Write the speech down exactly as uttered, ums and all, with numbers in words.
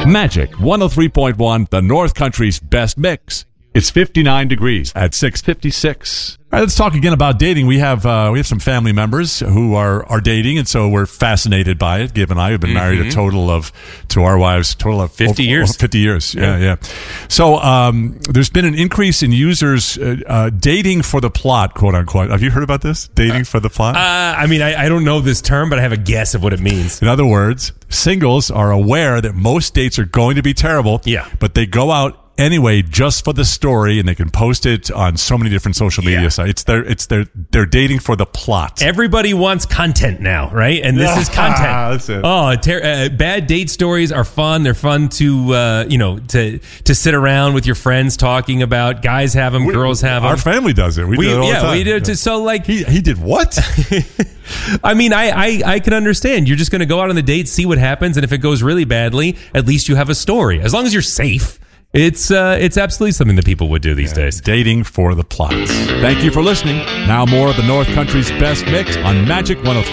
Magic one oh three point one, the North Country's best mix. It's fifty-nine degrees at six fifty-six. All right, let's talk again about dating. We have uh, we have some family members who are, are dating, and so we're fascinated by it. Giv and I have been mm-hmm. married a total of, to our wives, total of fifty oh, years. Oh, fifty years, yeah, yeah. yeah. So um, there's been an increase in users uh, uh, dating for the plot, quote unquote. Have you heard about this? Dating uh, for the plot? Uh, I mean, I, I don't know this term, but I have a guess of what it means. In other words, singles are aware that most dates are going to be terrible, yeah. but they go out anyway just for the story, and they can post it on so many different social media yeah. sites. It's their, it's their, they're dating for the plot. Everybody wants content now, right? And this is content. That's it. Oh, ter- uh, bad date stories are fun. They're fun to, uh, you know, to to sit around with your friends talking about. Guys have them, we, girls have them. Our family does it. We, we do it all yeah, the time. we do it. Too. So like he he did what? I mean, I, I I can understand. You're just going to go out on the date, see what happens, and if it goes really badly, at least you have a story. As long as you're safe. It's uh, it's absolutely something that people would do these yeah, days. Dating for the plots. Thank you for listening. Now more of the North Country's best mix on Magic one oh three.